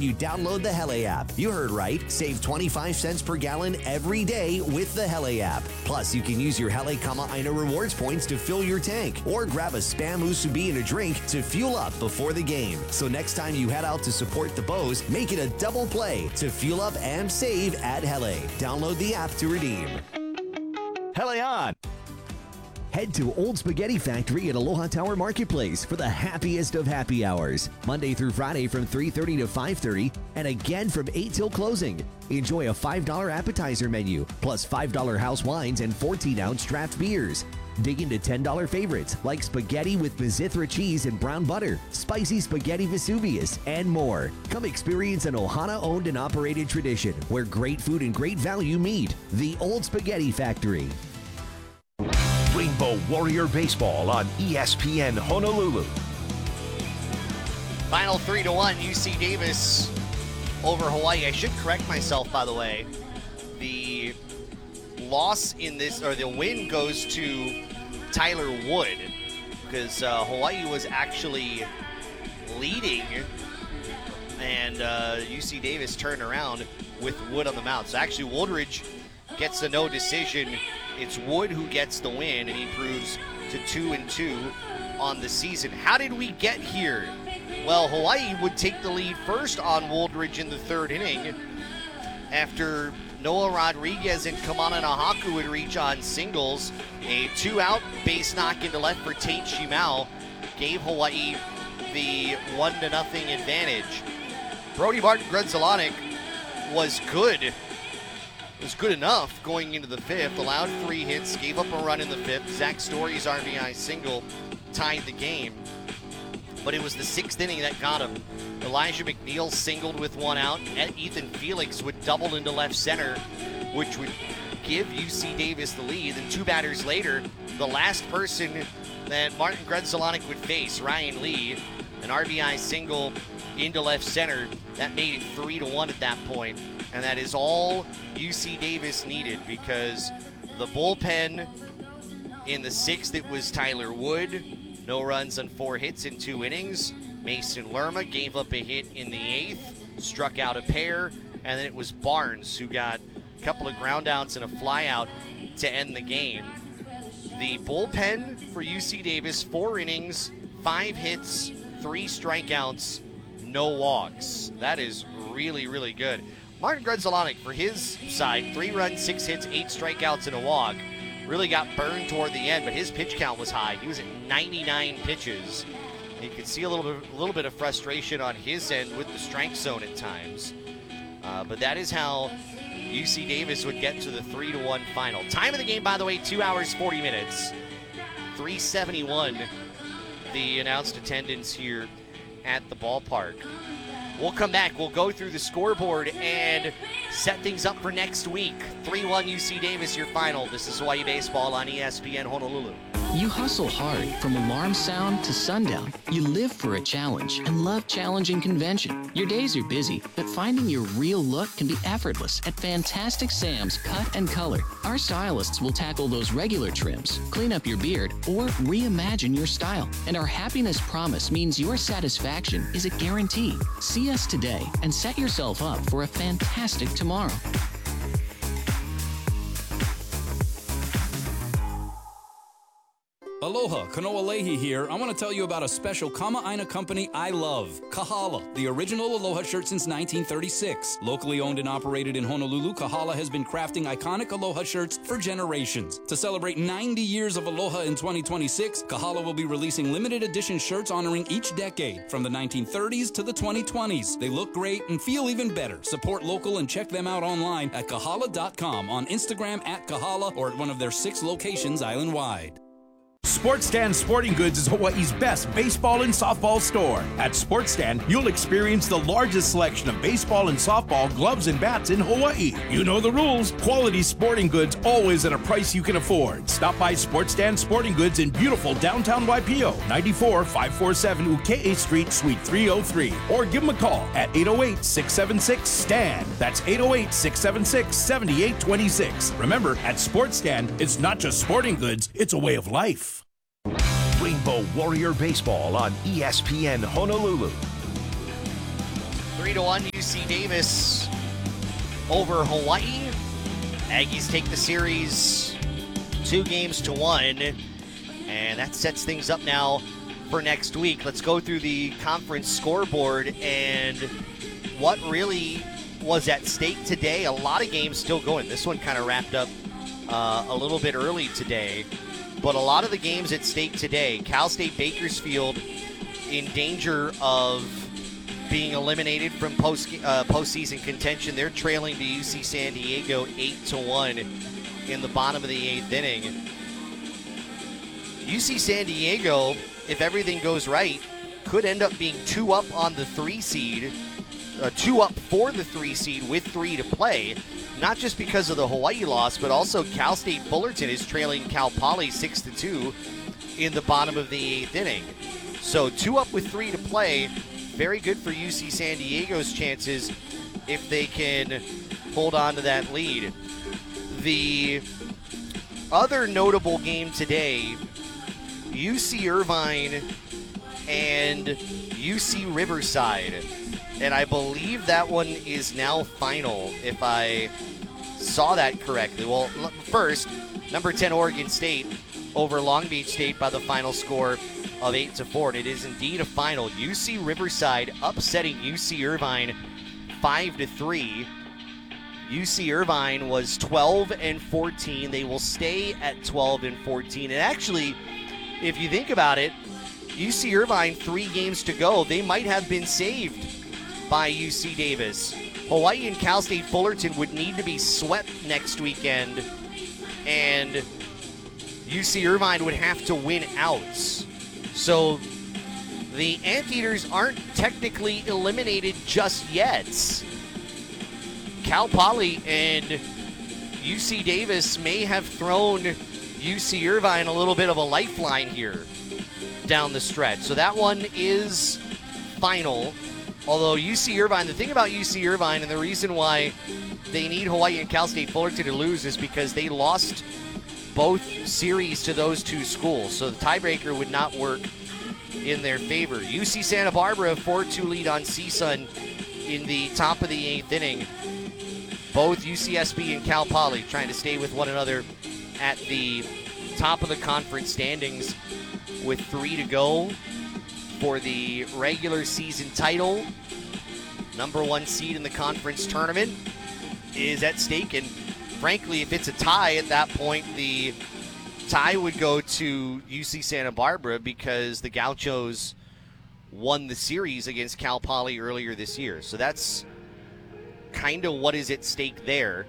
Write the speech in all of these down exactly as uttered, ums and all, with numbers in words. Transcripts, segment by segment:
when you download the Hele app. You heard right. Save twenty-five cents per gallon every day with the Hele app. Plus, you can use your Hele Kama'aina rewards points to fill your tank or grab a Spam Musubi and a drink to fuel up before the game. So next time you head out to support the Bows, make it a double play to fuel up and save at Hele. Download the app to redeem. Hele on! Head to Old Spaghetti Factory at Aloha Tower Marketplace for the happiest of happy hours. Monday through Friday from three thirty to five thirty and again from eight till closing. Enjoy a five dollar appetizer menu plus five dollar house wines and fourteen ounce draft beers. Dig into ten dollar favorites like spaghetti with Mizithra cheese and brown butter, spicy spaghetti Vesuvius, and more. Come experience an Ohana-owned and operated tradition where great food and great value meet. The Old Spaghetti Factory. Rainbow Warrior Baseball on E S P N Honolulu. Final three to one, U C Davis over Hawaii. I should correct myself, by the way. The loss in this, or the win, goes to Tyler Wood, because uh, Hawaii was actually leading, and uh, U C Davis turned around with Wood on the mound. So actually, Woodridge gets a no decision. It's Wood who gets the win, and he proves to two and two on the season. How did we get here? Well, Hawaii would take the lead first on Woodridge in the third inning after Noah Rodriguez and Kamana Nahaku would reach on singles. A two-out base knock into left for Tate Shimao gave Hawaii the one to nothing advantage. Brody Martin Grunzelanek was good. was good enough going into the fifth, allowed three hits, gave up a run in the fifth. Zach Story's R B I single tied the game, but it was the sixth inning that got him. Elijah McNeil singled with one out, and Ethan Felix would double into left center, which would give U C Davis the lead. And two batters later, the last person that Martin Grunzelanek would face, Ryan Lee, an R B I single into left center, that made it three to one at that point. And that is all U C Davis needed, because the bullpen in the sixth, it was Tyler Wood. No runs on four hits in two innings. Mason Lerma gave up a hit in the eighth, struck out a pair, and then it was Barnes who got a couple of ground outs and a fly out to end the game. The bullpen for U C Davis, four innings, five hits, three strikeouts, no walks. That is really, really good. Martin Grunzelanek, for his side, three runs, six hits, eight strikeouts, and a walk. Really got burned toward the end, but his pitch count was high. He was at ninety-nine pitches. You could see a little bit, a little bit of frustration on his end with the strike zone at times. Uh, but that is how U C Davis would get to the three to one final. Time of the game, by the way, two hours, forty minutes. three seventy-one, the announced attendance here at the ballpark. We'll come back. We'll go through the scoreboard and set things up for next week. three one U C Davis, your final. This is Hawaii Baseball on E S P N Honolulu. You hustle hard from alarm sound to sundown. You live for a challenge and love challenging convention. Your days are busy, but finding your real look can be effortless at Fantastic Sam's Cut and Color. Our stylists will tackle those regular trims, clean up your beard, or reimagine your style. And our happiness promise means your satisfaction is a guarantee. See us today and set yourself up for a fantastic tomorrow. Aloha, Kanoa Leahy here. I want to tell you about a special Kama'aina company I love, Kahala, the original Aloha shirt since nineteen thirty-six. Locally owned and operated in Honolulu, Kahala has been crafting iconic Aloha shirts for generations. To celebrate ninety years of Aloha in twenty twenty-six, Kahala will be releasing limited edition shirts honoring each decade, from the nineteen thirties to the twenty twenties. They look great and feel even better. Support local and check them out online at kahala dot com, on Instagram at Kahala, or at one of their six locations island-wide. Sports Stand Sporting Goods is Hawaii's best baseball and softball store. At Sports Stand, you'll experience the largest selection of baseball and softball gloves and bats in Hawaii. You know the rules. Quality sporting goods, always at a price you can afford. Stop by Sports Stand Sporting Goods in beautiful downtown Waipio, ninety-four five forty-seven Uke'e Street, Suite three oh three. Or give them a call at eight oh eight, six seven six, S T A N D. That's eight oh eight, six seven six, seven eight two six. Remember, at Sports Stand, it's not just sporting goods, it's a way of life. Rainbow Warrior Baseball on E S P N Honolulu. Three to one, U C Davis over Hawaii. Aggies take the series two games to one, and that sets things up now for next week. Let's go through the conference scoreboard and what really was at stake today. A lot of games still going. This one kind of wrapped up uh, a little bit early today, but a lot of the games at stake today. Cal State Bakersfield in danger of being eliminated from post uh, postseason contention. They're trailing to U C San Diego eight to one in the bottom of the eighth inning. U C San Diego, if everything goes right, could end up being two up on the three seed, uh, two up for the three seed with three to play. Not just because of the Hawaii loss, but also Cal State Fullerton is trailing Cal Poly six to two in the bottom of the eighth inning. So two up with three to play. Very good for U C San Diego's chances if they can hold on to that lead. The other notable game today, U C Irvine and U C Riverside. And I believe that one is now final, if I saw that correctly. Well, first, number ten Oregon State over Long Beach State by the final score of eight to four. It is indeed a final. U C Riverside upsetting U C Irvine five to three. U C Irvine was twelve and fourteen. They will stay at twelve and fourteen. And actually, if you think about it, U C Irvine, three games to go. They might have been saved by U C Davis. Hawaii and Cal State Fullerton would need to be swept next weekend, and U C Irvine would have to win out. So the Anteaters aren't technically eliminated just yet. Cal Poly and U C Davis may have thrown U C Irvine a little bit of a lifeline here down the stretch. So that one is final. Although U C Irvine, the thing about U C Irvine and the reason why they need Hawaii and Cal State Fullerton to lose is because they lost both series to those two schools. So the tiebreaker would not work in their favor. U C Santa Barbara, four two lead on C S U N in the top of the eighth inning. Both U C S B and Cal Poly trying to stay with one another at the top of the conference standings with three to go for the regular season title. Number one seed in the conference tournament is at stake, and frankly, if it's a tie at that point, the tie would go to U C Santa Barbara because the Gauchos won the series against Cal Poly earlier this year. So that's kind of what is at stake there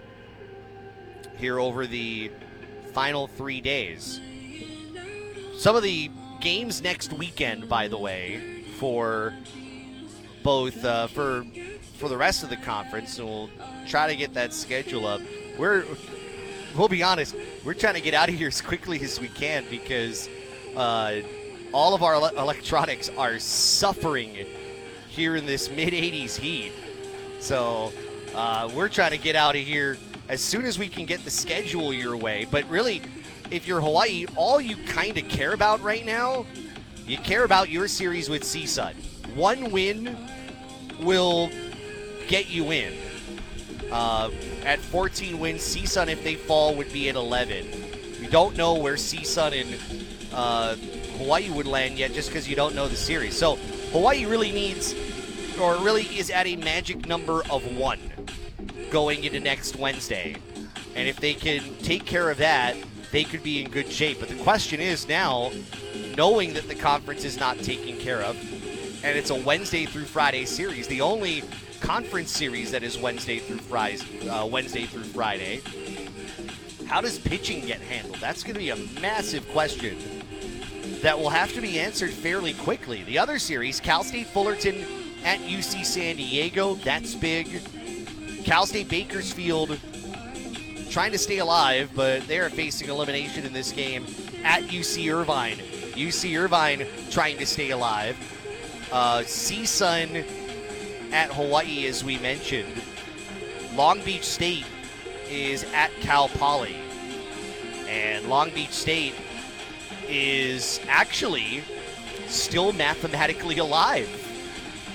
here over the final three days. Some of the games next weekend, by the way, for both uh, for for the rest of the conference, and we'll try to get that schedule up. We're we'll be honest, we're trying to get out of here as quickly as we can because uh, all of our ele- electronics are suffering here in this mid eighties heat. So uh, we're trying to get out of here as soon as we can get the schedule your way. But really, if you're Hawaii, all you kind of care about right now, you care about your series with C S U N. One win will get you in. Uh, at fourteen wins, C S U N, if they fall, would be at eleven. You don't know where C S U N and uh, Hawaii would land yet just because you don't know the series. So Hawaii really needs, or really is at a magic number of one going into next Wednesday. And if they can take care of that, they could be in good shape. But the question is now, knowing that the conference is not taken care of, and it's a Wednesday through Friday series, the only conference series that is Wednesday through Friday, uh, Wednesday through Friday, how does pitching get handled? That's going to be a massive question that will have to be answered fairly quickly. The other series, Cal State Fullerton at U C San Diego, that's big. Cal State Bakersfield trying to stay alive, but they're facing elimination in this game at U C Irvine. U C Irvine trying to stay alive. Uh, C S U N at Hawaii, as we mentioned. Long Beach State is at Cal Poly. And Long Beach State is actually still mathematically alive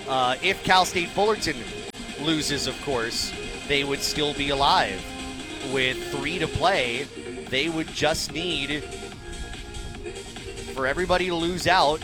Uh, if Cal State Fullerton loses, of course, they would still be alive. With three to play, they would just need for everybody to lose out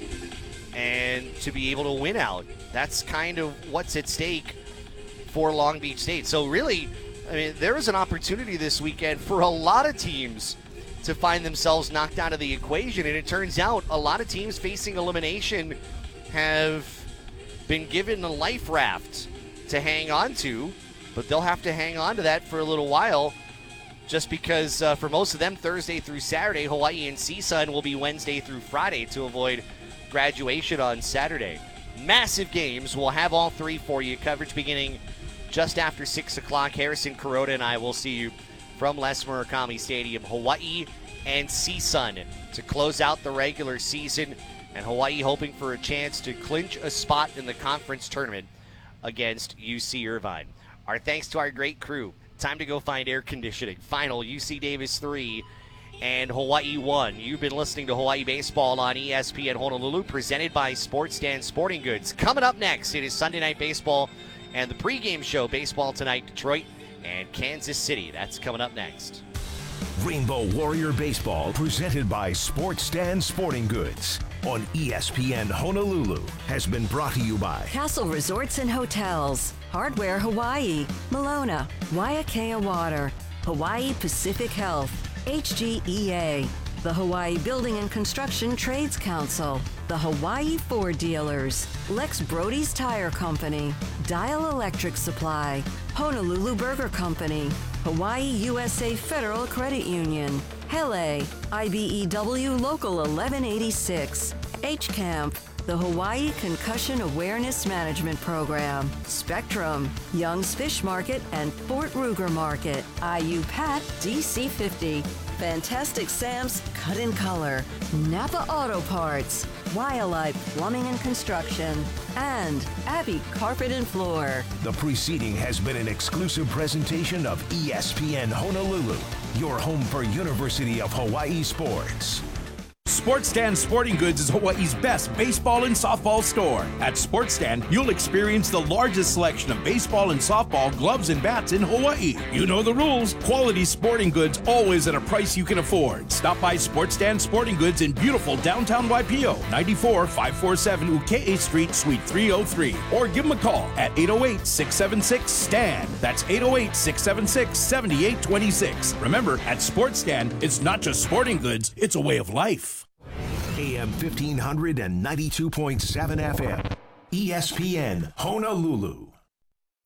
and to be able to win out. That's kind of what's at stake for Long Beach State. So really, I mean, there is an opportunity this weekend for a lot of teams to find themselves knocked out of the equation. And it turns out a lot of teams facing elimination have been given a life raft to hang on to, but they'll have to hang on to that for a little while just because uh, for most of them, Thursday through Saturday, Hawaii and C S U N will be Wednesday through Friday to avoid graduation on Saturday. Massive games. We'll have all three for you. Coverage beginning just after six o'clock. Harrison Kuroda and I will see you from Les Murakami Stadium. Hawaii and C S U N to close out the regular season, and Hawaii hoping for a chance to clinch a spot in the conference tournament against U C Irvine. Our thanks to our great crew. Time to go find air conditioning. Final U C Davis three and Hawaii one. You've been listening to Hawaii Baseball on E S P N Honolulu, presented by Sports Stand Sporting Goods. Coming up next, it is Sunday Night Baseball and the pregame show, Baseball Tonight, Detroit and Kansas City. That's coming up next. Rainbow Warrior Baseball, presented by Sports Stand Sporting Goods on E S P N Honolulu, has been brought to you by Castle Resorts and Hotels, Hardware Hawaii, Malona, Waiakea Water, Hawaii Pacific Health, H G E A, the Hawaii Building and Construction Trades Council, the Hawaii Ford Dealers, Lex Brody's Tire Company, Dial Electric Supply, Honolulu Burger Company, Hawaii U S A Federal Credit Union, Hele, I B E W Local eleven eighty-six, H Camp, the Hawaii Concussion Awareness Management Program, Spectrum, Young's Fish Market and Fort Ruger Market, I U P A T D C fifty, Fantastic Sam's Cut and Color, Napa Auto Parts, Wildlife Plumbing and Construction, and Abbey Carpet and Floor. The preceding has been an exclusive presentation of E S P N Honolulu, your home for University of Hawaii sports. Sports Stand Sporting Goods is Hawaii's best baseball and softball store. At Sports Stand, you'll experience the largest selection of baseball and softball gloves and bats in Hawaii. You know the rules. Quality sporting goods always at a price you can afford. Stop by Sports Stand Sporting Goods in beautiful downtown Waipio, ninety-four five forty-seven Uke'e Street, Suite three oh three. Or give them a call at eight oh eight, six seven six, S T A N D. That's eight oh eight, six seven six, seven eight two six. Remember, at Sports Stand, it's not just sporting goods, it's a way of life. A M fifteen hundred and ninety-two point seven F M. E S P N Honolulu.